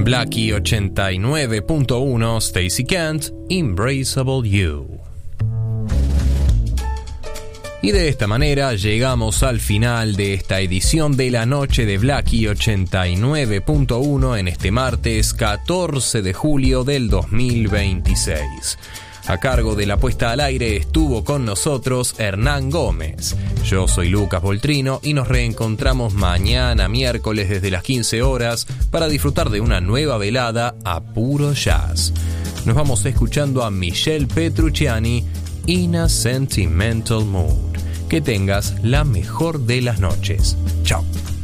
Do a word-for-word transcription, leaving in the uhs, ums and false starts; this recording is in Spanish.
En Blackie ochenta y nueve punto uno, Stacy Kent, Embraceable You. Y de esta manera llegamos al final de esta edición de la noche de Blackie ochenta y nueve punto uno en este martes catorce de julio del dos mil veintiséis. A cargo de la puesta al aire estuvo con nosotros Hernán Gómez. Yo soy Lucas Voltrino y nos reencontramos mañana miércoles desde las quince horas para disfrutar de una nueva velada a puro jazz. Nos vamos escuchando a Michelle Petrucciani, In a Sentimental Mood. Que tengas la mejor de las noches. Chao.